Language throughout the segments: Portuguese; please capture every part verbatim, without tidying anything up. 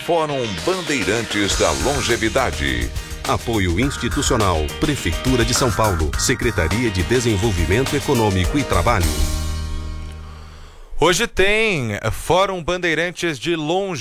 Fórum Bandeirantes da Longevidade. Apoio institucional, Prefeitura de São Paulo, Secretaria de Desenvolvimento Econômico e Trabalho. Hoje tem Fórum Bandeirantes de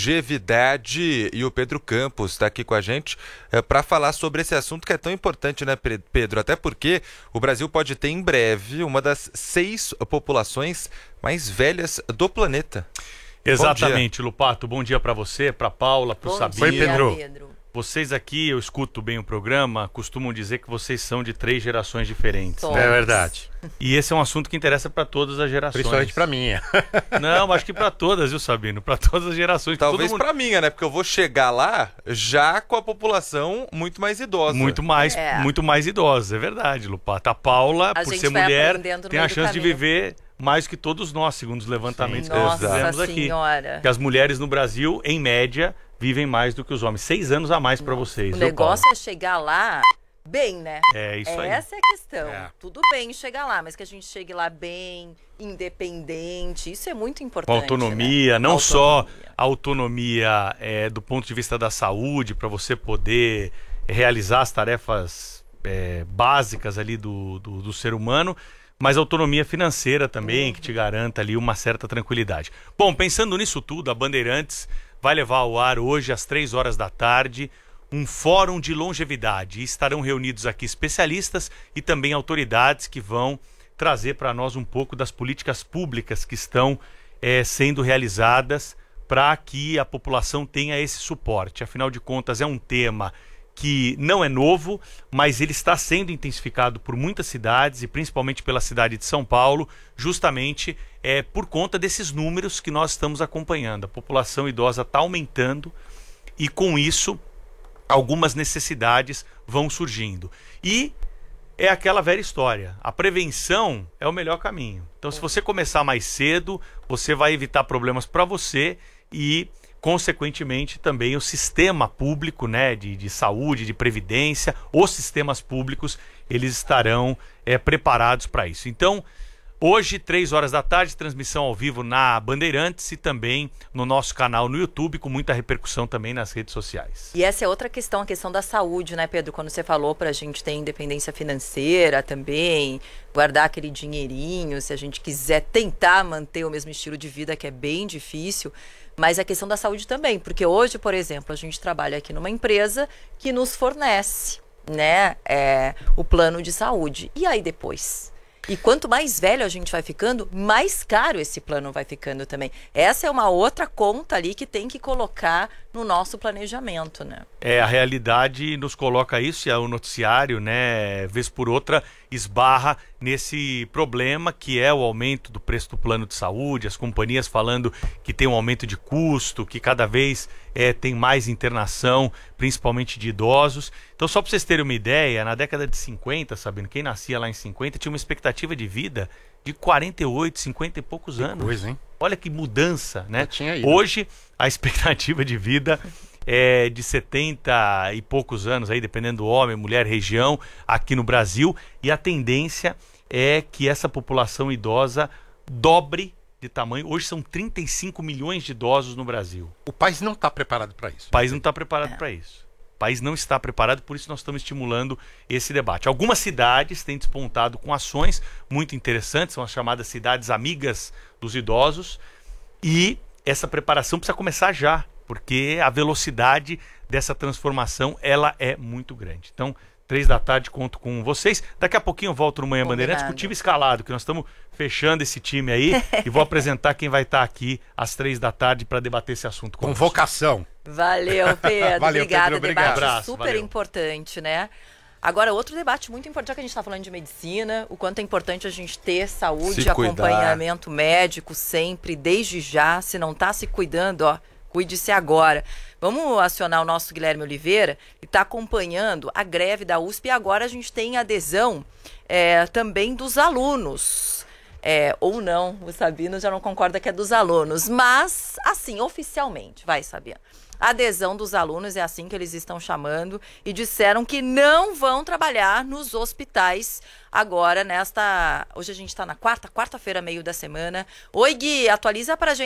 Longevidade e o Pedro Campos está aqui com a gente é, para falar sobre esse assunto que é tão importante, né, Pedro? Até porque o Brasil pode ter em breve uma das seis populações mais velhas do planeta. Exatamente, bom Lupato. Bom dia para você, para Paula, para o Sabino. Oi, Pedro. Pedro. Vocês aqui, eu escuto bem o programa, costumam dizer que vocês são de três gerações diferentes. Somos. É verdade. E esse é um assunto que interessa para todas as gerações. Principalmente para minha. Não, acho que para todas, viu, Sabino? Para todas as gerações. Talvez mundo... para minha, né? Porque eu vou chegar lá já com a população muito mais idosa. Muito mais, é. muito mais idosa, é verdade, Lupato. A Paula, a por ser mulher, tem a chance de caminho. viver mais que todos nós, segundo os levantamentos Sim. que nós Nossa fizemos aqui. Senhora. Que as mulheres no Brasil, em média, vivem mais do que os homens. Seis anos a mais para vocês. O viu, negócio Paula? é chegar lá bem, né? É isso aí. Essa é a questão. É. Tudo bem chegar lá, mas que a gente chegue lá bem, independente. Isso é muito importante. Com autonomia, né? não autonomia. só autonomia é, do ponto de vista da saúde, para você poder realizar as tarefas é, básicas ali do, do, do ser humano, mas autonomia financeira também, uhum. que te garanta ali uma certa tranquilidade. Bom, pensando nisso tudo, a Bandeirantes vai levar ao ar hoje, às três horas da tarde, um fórum de longevidade. E estarão reunidos aqui especialistas e também autoridades que vão trazer para nós um pouco das políticas públicas que estão é, sendo realizadas para que a população tenha esse suporte. Afinal de contas, é um tema que não é novo, mas ele está sendo intensificado por muitas cidades e principalmente pela cidade de São Paulo, justamente é, por conta desses números que nós estamos acompanhando. A população idosa está aumentando e com isso algumas necessidades vão surgindo. E é aquela velha história, a prevenção é o melhor caminho. Então se você começar mais cedo, você vai evitar problemas para você e consequentemente também o sistema público, né, de, de saúde, de previdência, os sistemas públicos, eles estarão é, preparados para isso. Então, hoje, três horas da tarde, transmissão ao vivo na Bandeirantes e também no nosso canal no YouTube, com muita repercussão também nas redes sociais. E essa é outra questão, a questão da saúde, né, Pedro? Quando você falou para a gente ter independência financeira também, guardar aquele dinheirinho, se a gente quiser tentar manter o mesmo estilo de vida, que é bem difícil, mas a questão da saúde também, porque hoje, por exemplo, a gente trabalha aqui numa empresa que nos fornece, né, é, o plano de saúde. E aí depois? E quanto mais velho a gente vai ficando, mais caro esse plano vai ficando também. Essa é uma outra conta ali que tem que colocar no nosso planejamento, né? É, a realidade nos coloca isso, e o noticiário, né, vez por outra, esbarra nesse problema que é o aumento do preço do plano de saúde, as companhias falando que tem um aumento de custo, que cada vez é, tem mais internação, principalmente de idosos. Então, só para vocês terem uma ideia, na década de cinquenta, sabendo, quem nascia lá em cinquenta tinha uma expectativa de vida de quarenta e oito, cinquenta e poucos que anos. Coisa, hein? Olha que mudança, né? Tinha ido. Hoje, a expectativa de vida é de setenta e poucos anos, aí, dependendo do homem, mulher, região, aqui no Brasil. E a tendência é que essa população idosa dobre de tamanho. Hoje são trinta e cinco milhões de idosos no Brasil. O país não está preparado para isso. O país não está preparado é. para isso. O país não está preparado, por isso nós estamos estimulando esse debate. Algumas cidades têm despontado com ações muito interessantes, são as chamadas cidades amigas dos idosos, e essa preparação precisa começar já, porque a velocidade dessa transformação ela é muito grande. Então, três da tarde, conto com vocês. Daqui a pouquinho eu volto no Manhã Bandeirantes com o time escalado, que nós estamos fechando esse time aí e vou apresentar quem vai estar aqui às três da tarde para debater esse assunto conosco. Convocação. Valeu, Pedro. Valeu, Obrigada. Pedro, obrigado. Debate Abraço, super valeu. importante, né? Agora, outro debate muito importante, já que a gente está falando de medicina, o quanto é importante a gente ter saúde, Se cuidar. acompanhamento médico sempre, desde já. Se não está se cuidando, ó, cuide-se agora. Vamos acionar o nosso Guilherme Oliveira, que está acompanhando a greve da U S P, e agora a gente tem adesão é, também dos alunos. É, ou não, o Sabino já não concorda que é dos alunos, mas assim, oficialmente, vai, Sabino. A adesão dos alunos é assim que eles estão chamando, e disseram que não vão trabalhar nos hospitais agora nesta... Hoje a gente está na quarta, quarta-feira, meio da semana. Oi, Gui, atualiza pra gente.